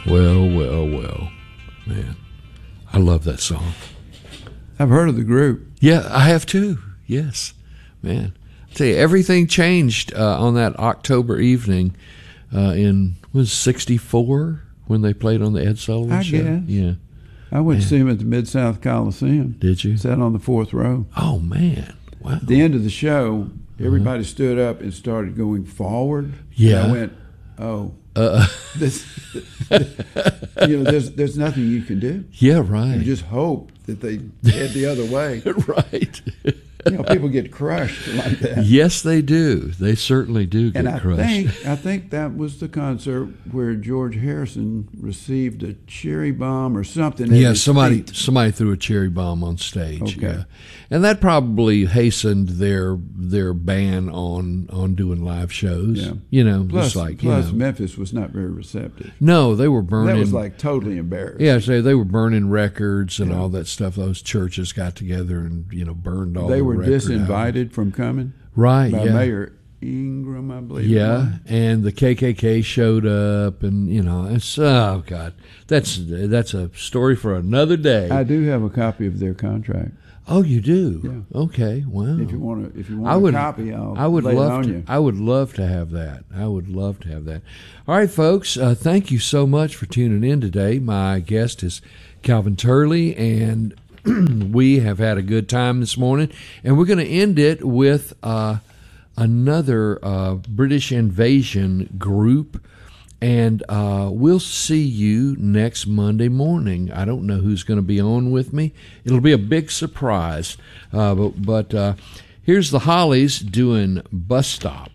Well, well, well. Man, I love that song. I've heard of the group. Yeah, I have too. Yes. Man. I tell you, everything changed on that October evening was 64 when they played on the Ed Sullivan Show? Guess. Yeah. I went to see him at the Mid-South Coliseum. Did you? Sat on the fourth row. Oh, man. Wow. At the end of the show, everybody stood up and started going forward. Yeah. And I went, oh. This, there's nothing you can do. Yeah, right. You just hope that they head the other way. Right. People get crushed like that. Yes, they do. They certainly do get crushed. And I think that was the concert where George Harrison received a cherry bomb or something. Yeah, somebody threw a cherry bomb on stage. Okay. Yeah. And that probably hastened their ban on doing live shows. Yeah. Plus Memphis was not very receptive. No, they were burning. That was like totally embarrassed. Yeah, so they were burning records and all that stuff. Those churches got together and burned all. They were disinvited from coming. Right. By yeah. Mayor Ingram, I believe. Yeah, and the KKK showed up, and it's oh god, that's a story for another day. I do have a copy of their contract. Oh, you do? Yeah. Okay. Wow. If you want a copy, I would lay it on you. I would love to have that. All right, folks. Thank you so much for tuning in today. My guest is Calvin Turley, and we have had a good time this morning, and we're going to end it with another British Invasion group. And we'll see you next Monday morning. I don't know who's going to be on with me. It'll be a big surprise. But here's the Hollies doing Bus Stop.